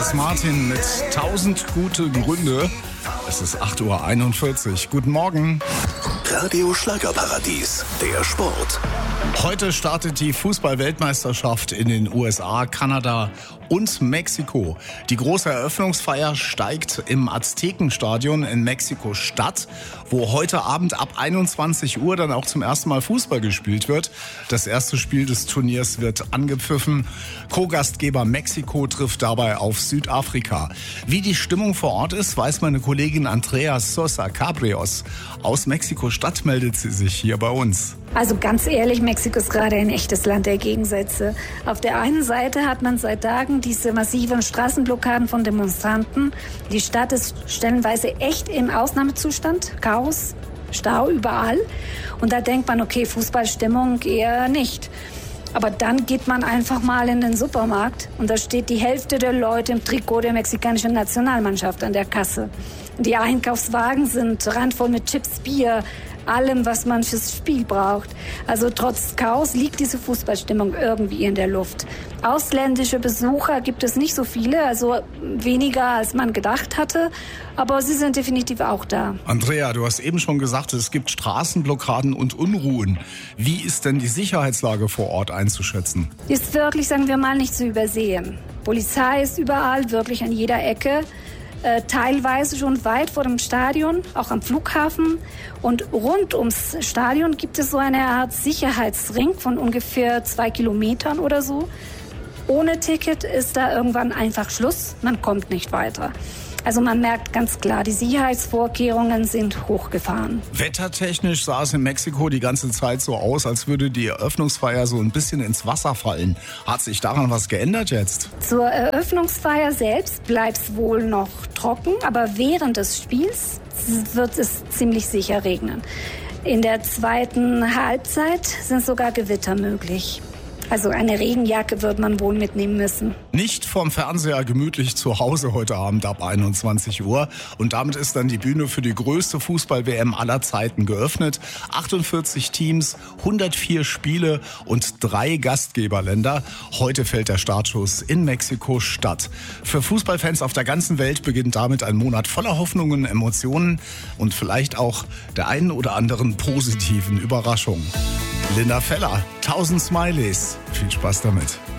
ist Martin mit 1000 gute Gründe. Es ist 8:41 Uhr. Guten Morgen. Radio Schlagerparadies, der Sport. Heute startet die Fußball-Weltmeisterschaft in den USA, Kanada und Mexiko. Die große Eröffnungsfeier steigt im Aztekenstadion in Mexiko-Stadt, wo heute Abend ab 21 Uhr dann auch zum ersten Mal Fußball gespielt wird. Das erste Spiel des Turniers wird angepfiffen. Co-Gastgeber Mexiko trifft dabei auf Südafrika. Wie die Stimmung vor Ort ist, weiß meine Kollegin Andrea Sosa Cabrios. Aus Mexiko-Stadt meldet sie sich hier bei uns. Also ganz ehrlich, Mexiko ist gerade ein echtes Land der Gegensätze. Auf der einen Seite hat man seit Tagen diese massiven Straßenblockaden von Demonstranten. Die Stadt ist stellenweise echt im Ausnahmezustand. Chaos, Stau überall. Und da denkt man, okay, Fußballstimmung eher nicht. Aber dann geht man einfach mal in den Supermarkt und da steht die Hälfte der Leute im Trikot der mexikanischen Nationalmannschaft an der Kasse. Die Einkaufswagen sind randvoll mit Chips, Bier, allem, was man fürs Spiel braucht. Also trotz Chaos liegt diese Fußballstimmung irgendwie in der Luft. Ausländische Besucher gibt es nicht so viele, also weniger als man gedacht hatte, aber sie sind definitiv auch da. Andrea, du hast eben schon gesagt, es gibt Straßenblockaden und Unruhen. Wie ist denn die Sicherheitslage vor Ort einzuschätzen? Ist wirklich, sagen wir mal, nicht zu übersehen. Polizei ist überall, wirklich an jeder Ecke. Teilweise schon weit vor dem Stadion, auch am Flughafen. Und rund ums Stadion gibt es so eine Art Sicherheitsring von ungefähr 2 Kilometern oder so. Ohne Ticket ist da irgendwann einfach Schluss, man kommt nicht weiter. Also man merkt ganz klar, die Sicherheitsvorkehrungen sind hochgefahren. Wettertechnisch sah es in Mexiko die ganze Zeit so aus, als würde die Eröffnungsfeier so ein bisschen ins Wasser fallen. Hat sich daran was geändert jetzt? Zur Eröffnungsfeier selbst bleibt es wohl noch trocken, aber während des Spiels wird es ziemlich sicher regnen. In der zweiten Halbzeit sind sogar Gewitter möglich. Also eine Regenjacke wird man wohl mitnehmen müssen. Nicht vom Fernseher, gemütlich zu Hause heute Abend ab 21 Uhr. Und damit ist dann die Bühne für die größte Fußball-WM aller Zeiten geöffnet. 48 Teams, 104 Spiele und 3 Gastgeberländer. Heute fällt der Startschuss in Mexiko-Stadt. Für Fußballfans auf der ganzen Welt beginnt damit ein Monat voller Hoffnungen, Emotionen und vielleicht auch der einen oder anderen positiven Überraschung. Linda Feller, 1000 Smileys. Viel Spaß damit.